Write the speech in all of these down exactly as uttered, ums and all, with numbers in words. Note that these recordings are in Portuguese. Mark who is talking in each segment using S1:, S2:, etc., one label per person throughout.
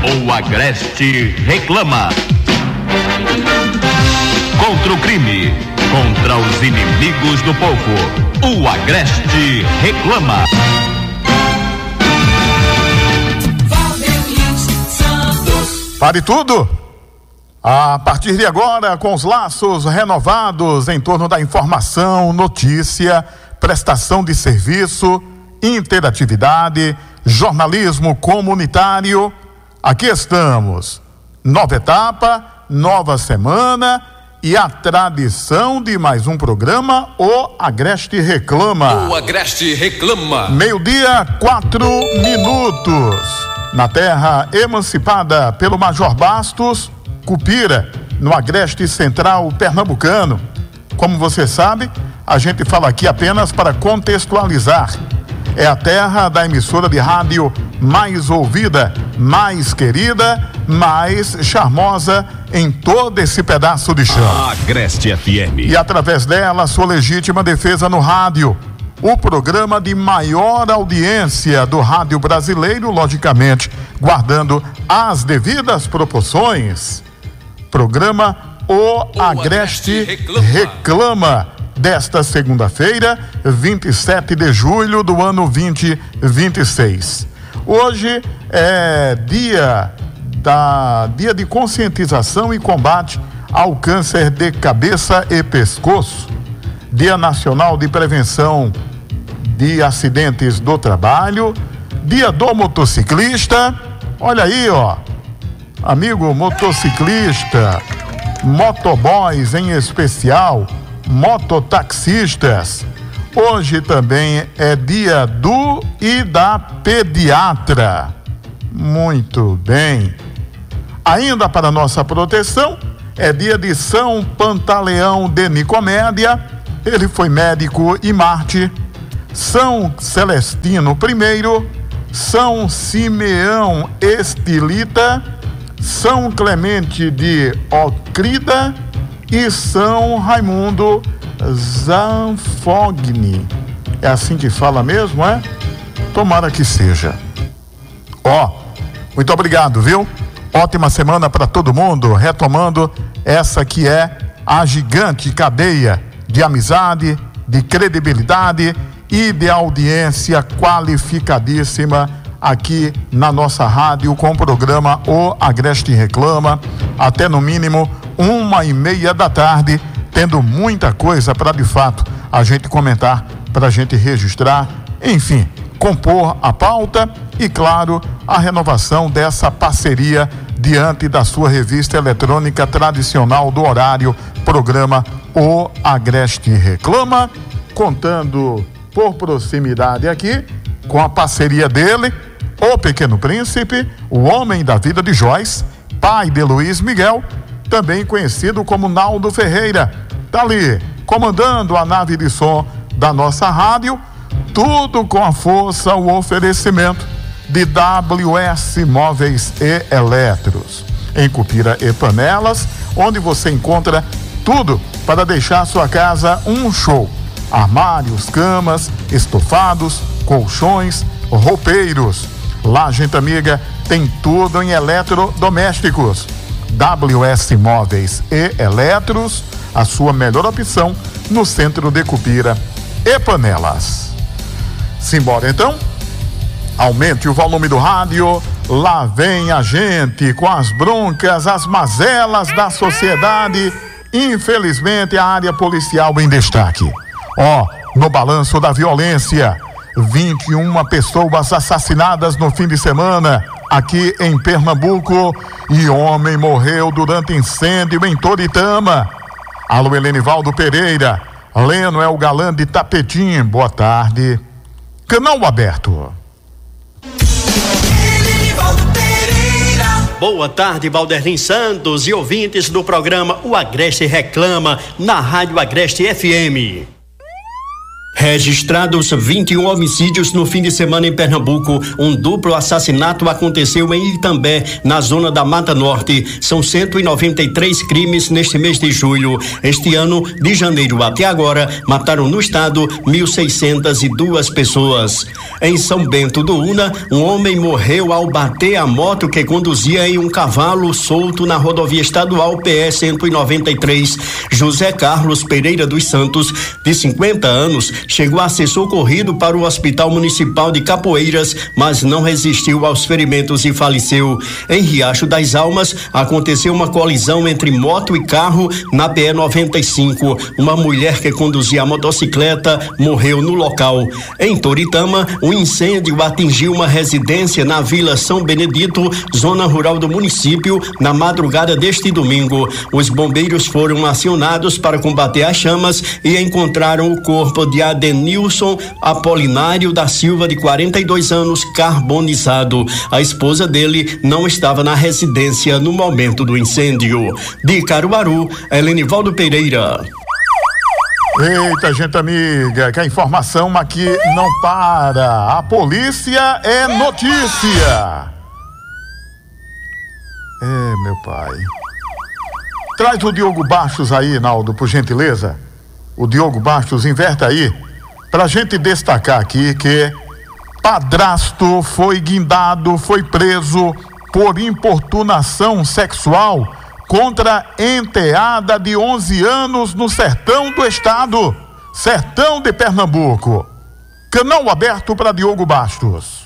S1: O Agreste reclama. Contra o crime, contra os inimigos do povo. O Agreste reclama.
S2: Pare tudo! A partir de agora, com os laços renovados em torno da informação, notícia, prestação de serviço, interatividade, jornalismo comunitário, aqui estamos. Nova etapa, nova semana e a tradição de mais um programa, O Agreste Reclama.
S3: O Agreste Reclama.
S2: Meio-dia, quatro minutos. Na terra emancipada pelo Major Bastos, Cupira, no Agreste Central Pernambucano. Como você sabe, a gente fala aqui apenas para contextualizar. É a terra da emissora de rádio mais ouvida, mais querida, mais charmosa em todo esse pedaço de chão.
S1: Agreste F M.
S2: E através dela, sua legítima defesa no rádio. O programa de maior audiência do rádio brasileiro, logicamente, guardando as devidas proporções. Programa O, o Agreste, Agreste Reclama. Reclama, desta segunda-feira, vinte e sete de julho do ano vinte e vinte e seis. Hoje é dia, da, dia de conscientização e combate ao câncer de cabeça e pescoço. Dia Nacional de Prevenção de Acidentes do Trabalho, Dia do Motociclista. Olha aí, ó, amigo motociclista, motoboys em especial, mototaxistas. Hoje também é dia do e da pediatra. Muito bem. Ainda para nossa proteção, é dia de São Pantaleão de Nicomédia. Ele foi médico e mártir. São Celestino I, São Simeão Estilita, São Clemente de Ocrida e São Raimundo Zanfogni. É assim que fala mesmo, é? Tomara que seja. Ó, muito obrigado, viu? Ótima semana para todo mundo, retomando essa que é a gigante cadeia de amizade, de credibilidade e de audiência qualificadíssima aqui na nossa rádio com o programa O Agreste Reclama, até no mínimo uma e meia da tarde, tendo muita coisa para de fato a gente comentar, para a gente registrar, enfim, compor a pauta e, claro, a renovação dessa parceria diante da sua revista eletrônica tradicional do horário, programa O Agreste Reclama, contando por proximidade aqui com a parceria dele, o Pequeno Príncipe, o homem da vida de Joyce, pai de Luiz Miguel, também conhecido como Naldo Ferreira, tá ali comandando a nave de som da nossa rádio, tudo com a força, o oferecimento de W S Móveis e Eletros, em Cupira e Panelas, onde você encontra tudo para deixar sua casa um show. Armários, camas, estofados, colchões, roupeiros. Lá, gente amiga, tem tudo em eletrodomésticos. W S Móveis e Eletros, a sua melhor opção no centro de Cupira e Panelas. Simbora então? Aumente o volume do rádio. Lá vem a gente com as broncas, as mazelas da sociedade. Infelizmente, a área policial em destaque. Ó, oh, no balanço da violência, vinte e uma pessoas assassinadas no fim de semana aqui em Pernambuco e homem morreu durante incêndio em Toritama. Alô, Helenivaldo Pereira, Leno é o galã de Tapetim, boa tarde. Canal aberto.
S4: Boa tarde, Valderlin Santos e ouvintes do programa O Agreste Reclama, na Rádio Agreste F M. Registrados vinte e um homicídios no fim de semana em Pernambuco. Um duplo assassinato aconteceu em Itambé, na zona da Mata Norte. São cento e noventa e três crimes neste mês de julho. Este ano, de janeiro até agora, mataram no estado mil seiscentas e duas pessoas. Em São Bento do Una, um homem morreu ao bater a moto que conduzia em um cavalo solto na rodovia estadual P E cento e noventa e três. José Carlos Pereira dos Santos, de cinquenta anos, chegou a ser socorrido para o Hospital Municipal de Capoeiras, mas não resistiu aos ferimentos e faleceu. Em Riacho das Almas, aconteceu uma colisão entre moto e carro na P E noventa e cinco. Uma mulher que conduzia a motocicleta morreu no local. Em Toritama, um incêndio atingiu uma residência na Vila São Benedito, zona rural do município, na madrugada deste domingo. Os bombeiros foram acionados para combater as chamas e encontraram o corpo de Adenilson Apolinário da Silva, de quarenta e dois anos, carbonizado. A esposa dele não estava na residência no momento do incêndio. De Caruaru, Helenivaldo Pereira.
S2: Eita, gente amiga, que a informação aqui não para. A polícia é notícia. É, meu pai. Traz o Diogo Bastos aí, Naldo, por gentileza. O Diogo Bastos, inverte aí, pra gente destacar aqui que padrasto foi guindado, foi preso por importunação sexual contra enteada de onze anos no sertão do estado, sertão de Pernambuco. Canal aberto para Diogo Bastos.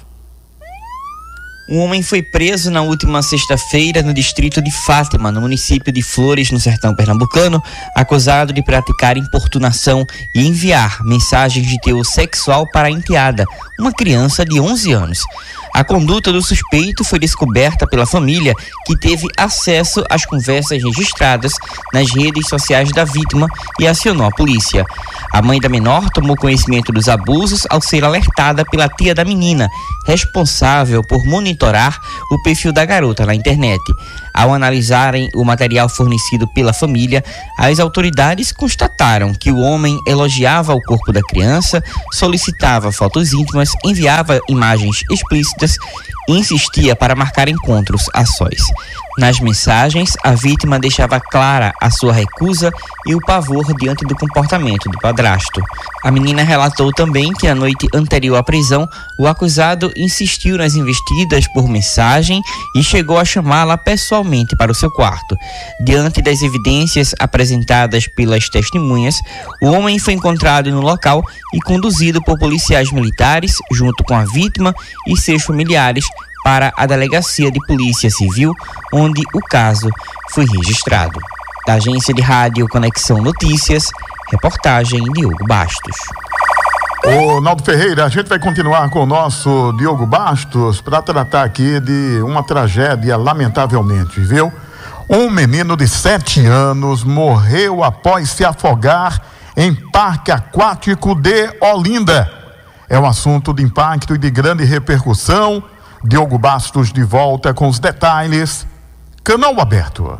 S3: Um homem foi preso na última sexta-feira no distrito de Fátima, no município de Flores, no sertão pernambucano, acusado de praticar importunação e enviar mensagens de teor sexual para a enteada, uma criança de onze anos. A conduta do suspeito foi descoberta pela família, que teve acesso às conversas registradas nas redes sociais da vítima e acionou a polícia. A mãe da menor tomou conhecimento dos abusos ao ser alertada pela tia da menina, responsável por monitorar o perfil da garota na internet. Ao analisarem o material fornecido pela família, as autoridades constataram que o homem elogiava o corpo da criança, solicitava fotos íntimas, enviava imagens explícitas e insistia para marcar encontros a sós. Nas mensagens, a vítima deixava clara a sua recusa e o pavor diante do comportamento do padrasto. A menina relatou também que na noite anterior à prisão, o acusado insistiu nas investidas por mensagem e chegou a chamá-la pessoalmente para o seu quarto. Diante das evidências apresentadas pelas testemunhas, o homem foi encontrado no local e conduzido por policiais militares, junto com a vítima e seus familiares, para a Delegacia de Polícia Civil, onde o caso foi registrado. Da Agência de Rádio Conexão Notícias, reportagem Diogo Bastos.
S2: Ô, Naldo Ferreira, a gente vai continuar com o nosso Diogo Bastos para tratar aqui de uma tragédia, lamentavelmente, viu? Um menino de sete anos morreu após se afogar em parque aquático de Olinda. É um assunto de impacto e de grande repercussão. Diogo Bastos de volta com os detalhes. Canal aberto.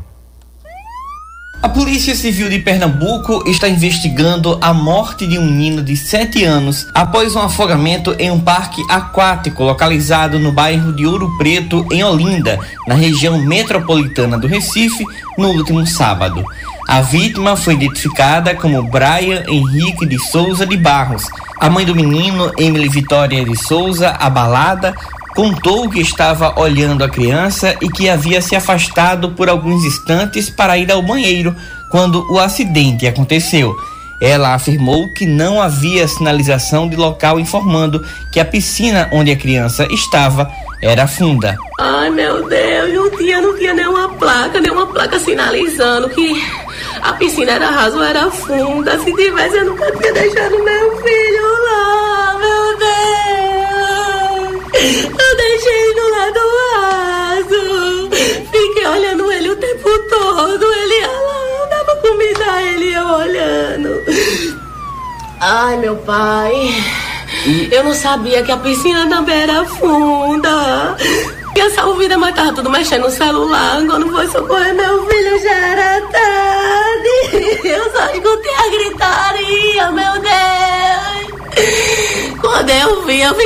S3: A Polícia Civil de Pernambuco está investigando a morte de um menino de sete anos após um afogamento em um parque aquático localizado no bairro de Ouro Preto, em Olinda, na região metropolitana do Recife, no último sábado. A vítima foi identificada como Brian Henrique de Souza de Barros. A mãe do menino, Emily Vitória de Souza, abalada, contou que estava olhando a criança e que havia se afastado por alguns instantes para ir ao banheiro quando o acidente aconteceu. Ela afirmou que não havia sinalização de local informando que a piscina onde a criança estava era funda.
S5: Ai, meu Deus, não tinha, não tinha nenhuma placa, nenhuma placa sinalizando que a piscina era rasa ou era funda. Se tivesse, eu nunca tinha deixado meu filho lá, meu Deus. Eu deixei do lado raso. Fiquei olhando ele o tempo todo. Ele ia lá, dava comida a ele, eu olhando. Ai, meu pai. Eu não sabia que a piscina também era funda. Ia salvar, mas tava tudo mexendo no celular. Quando foi socorrer meu filho, já era tarde. Eu só escutei a gritaria, meu Deus. eu vi, eu vi